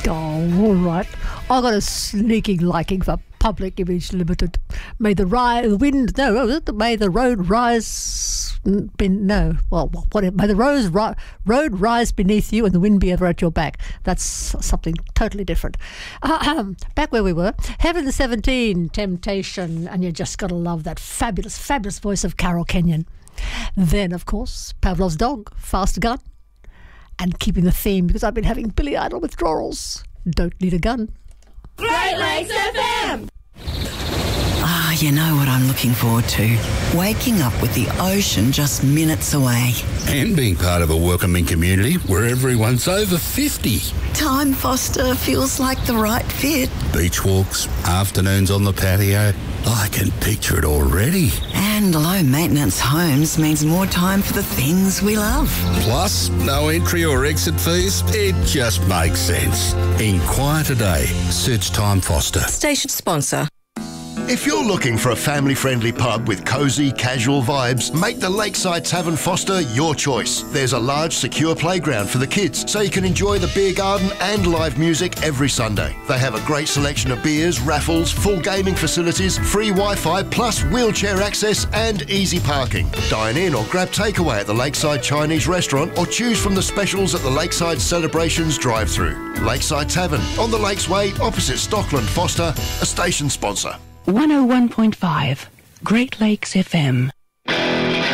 Oh, all right. I got a sneaking liking for Public Image Limited. May the may the road rise. May the road rise beneath you and the wind be ever at your back. That's something totally different. Back where we were, Heaven the 17, Temptation, and you just got to love that fabulous, fabulous voice of Carol Kenyon. Then, of course, Pavlov's Dog, Fast Gun, and keeping the theme because I've been having Billy Idol withdrawals. Don't need a gun. Great Lakes FM! Ah, you know what I'm looking forward to? Waking up with the ocean just minutes away. And being part of a welcoming community where everyone's over 50. Time Foster feels like the right fit. Beach walks, afternoons on the patio. I can picture it already. And low-maintenance homes means more time for the things we love. Plus, no entry or exit fees. It just makes sense. Inquire today. Search Time Foster. Station sponsor. If you're looking for a family-friendly pub with cosy, casual vibes, make the Lakeside Tavern Foster your choice. There's a large, secure playground for the kids, so you can enjoy the beer garden and live music every Sunday. They have a great selection of beers, raffles, full gaming facilities, free Wi-Fi, plus wheelchair access and easy parking. Dine in or grab takeaway at the Lakeside Chinese restaurant or choose from the specials at the Lakeside Celebrations drive-thru. Lakeside Tavern, on the Lakes Way, opposite Stockland Foster, a station sponsor. 101.5 Great Lakes FM.